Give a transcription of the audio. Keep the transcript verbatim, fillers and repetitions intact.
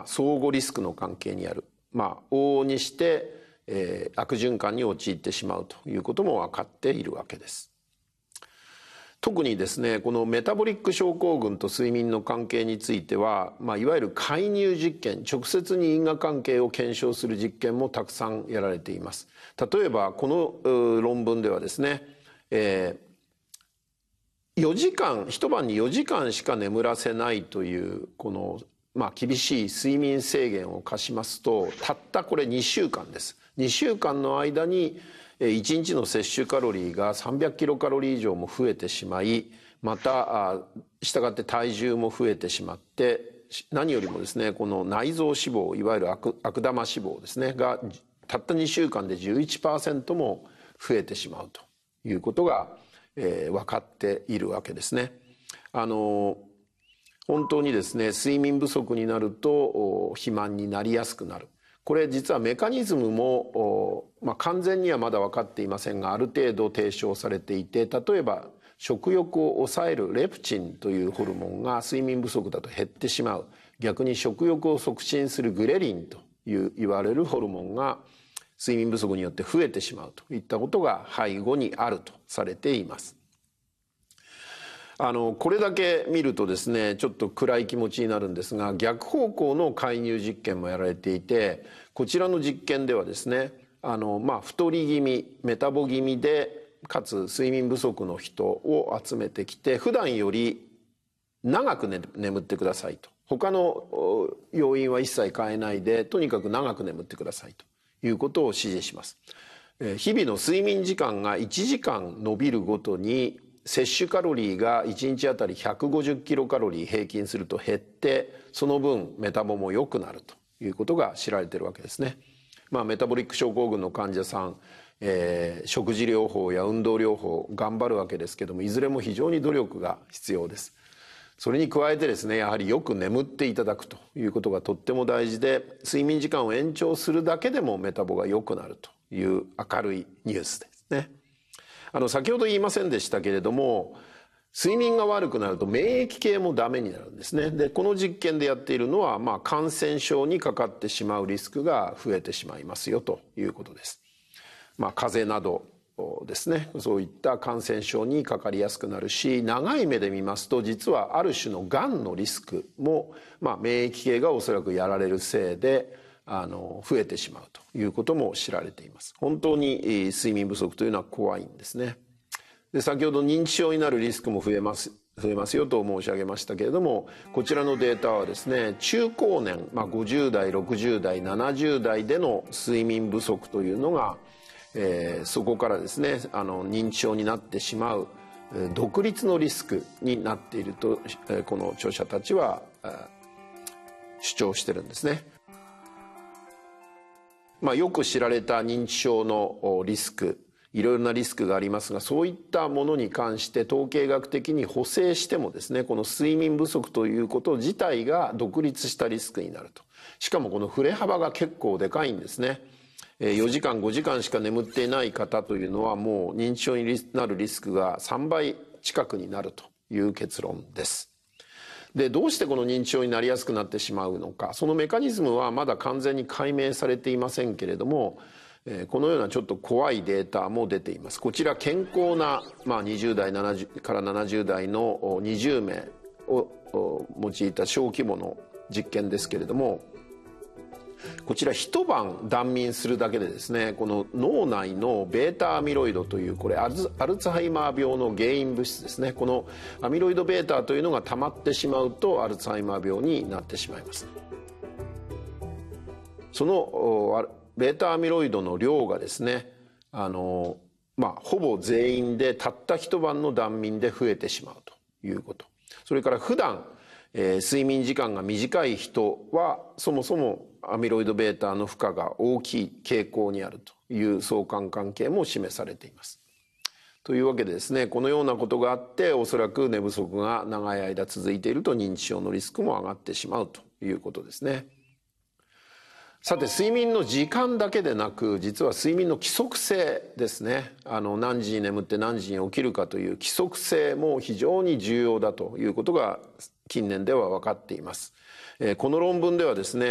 あ、相互リスクの関係にある、まあ、往々にして、えー、悪循環に陥ってしまうということも分かっているわけです。特にですね、このメタボリック症候群と睡眠の関係については、まあ、いわゆる介入実験、直接に因果関係を検証する実験もたくさんやられています。例えばこの論文ではですね、えー、よじかん一晩によじかんしか眠らせないというこの、まあ、厳しい睡眠制限を課しますと、たったこれにしゅうかんです。にしゅうかんの間にいちにちの摂取カロリーがさんびゃくキロカロリー以上も増えてしまい、またしたがって体重も増えてしまって、何よりもですね、この内臓脂肪、いわゆる悪玉脂肪ですねがたったにしゅうかんで じゅういちパーセント も増えてしまうということが、えー、分かっているわけですね。あの本当にですね、睡眠不足になると肥満になりやすくなる。これ実はメカニズムも、まあ、完全にはまだ分かっていませんが、ある程度提唱されていて、例えば食欲を抑えるレプチンというホルモンが睡眠不足だと減ってしまう。逆に食欲を促進するグレリンという言われるホルモンが睡眠不足によって増えてしまうといったことが背後にあるとされています。あのこれだけ見るとですね、ちょっと暗い気持ちになるんですが、逆方向の介入実験もやられていて、こちらの実験ではですね、あの、まあ、太り気味メタボ気味でかつ睡眠不足の人を集めてきて、普段より長く、ね、眠ってくださいと、他の要因は一切変えないでとにかく長く眠ってくださいということを指示します。日々の睡眠時間がいちじかん延びるごとに摂取カロリーがいちにちあたりひゃくごじゅうキロカロリー平均すると減って、その分メタボも良くなるということが知られているわけですね。まあ、メタボリック症候群の患者さん、えー、食事療法や運動療法頑張るわけですけども、いずれも非常に努力が必要です。それに加えてですね、やはりよく眠っていただくということがとっても大事で、睡眠時間を延長するだけでもメタボが良くなるという明るいニュースですね。あの先ほど言いませんでしたけれども、睡眠が悪くなると免疫系もダメになるんですね。でこの実験でやっているのは、まあ、感染症にかかってしまうリスクが増えてしまいますよということです。まあ、風邪などですね、そういった感染症にかかりやすくなるし、長い目で見ますと実はある種のがんのリスクも、まあ、免疫系がおそらくやられるせいであの増えてしまうということも知られています。本当に睡眠不足というのは怖いんですね。で先ほど認知症になるリスクも増えます増えますよと申し上げましたけれども、こちらのデータはですね、中高年、まあ、ごじゅうだいろくじゅうだいななじゅうだいでの睡眠不足というのが、えー、そこからですね、あの認知症になってしまう独立のリスクになっていると、この著者たちは主張してるんですね。まあ、よく知られた認知症のリスク、いろいろなリスクがありますが、そういったものに関して統計学的に補正してもですね、この睡眠不足ということ自体が独立したリスクになると。しかもこの振れ幅が結構でかいんですね。よじかんごじかんしか眠っていない方というのはもう認知症になるリスクがさんばい近くになるという結論です。でどうしてこの認知症になりやすくなってしまうのか、そのメカニズムはまだ完全に解明されていませんけれども、このようなちょっと怖いデータも出ています。こちら健康な、まあ、にじゅうだいからななじゅうだいのにじゅうめいを用いた小規模の実験ですけれども、こちら一晩断眠するだけでですね、この脳内のベータアミロイドというこれアルツハイマー病の原因物質ですね、このアミロイド β というのが溜まってしまうとアルツハイマー病になってしまいます。そのベータアミロイドの量がですね、あのまあほぼ全員でたった一晩の断眠で増えてしまうということ。それから普段、えー、睡眠時間が短い人はそもそもアミロイド β の負荷が大きい傾向にあるという相関関係も示されています。というわけでですね、このようなことがあっておそらく寝不足が長い間続いていると認知症のリスクも上がってしまうということですね。さて睡眠の時間だけでなく、実は睡眠の規則性ですね、あの何時に眠って何時に起きるかという規則性も非常に重要だということが近年では分かっています。この論文ではですね、